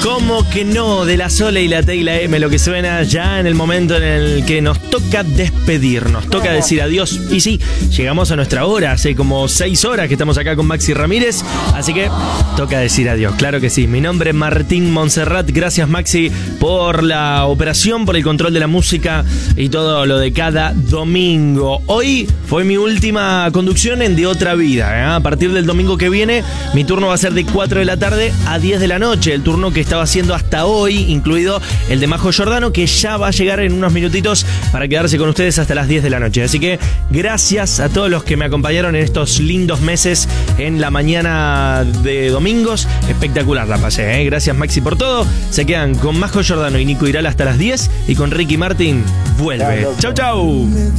¿Cómo que no? De la Sole y la T y la M, lo que suena ya en el momento en el que nos toca despedirnos, toca decir adiós. Y sí, llegamos a nuestra hora, hace como 6 horas que estamos acá con Maxi Ramírez, así que toca decir adiós, claro que sí. Mi nombre es Martín Montserrat, gracias Maxi por la operación, por el control de la música y todo lo de cada domingo. Hoy fue mi última conducción en De Otra Vida, ¿eh? A partir del domingo que viene, mi turno va a ser de 4 de la tarde a 10 de la noche, el turno que estaba haciendo hasta hoy, incluido el de Majo Giordano, que ya va a llegar en unos minutitos para quedarse con ustedes hasta las 10 de la noche. Así que gracias a todos los que me acompañaron en estos lindos meses en la mañana de domingos. Espectacular la pasé, ¿eh? Gracias Maxi por todo. Se quedan con Majo Giordano y Nico Iral hasta las 10 y con Ricky Martin vuelve. Chau, chau.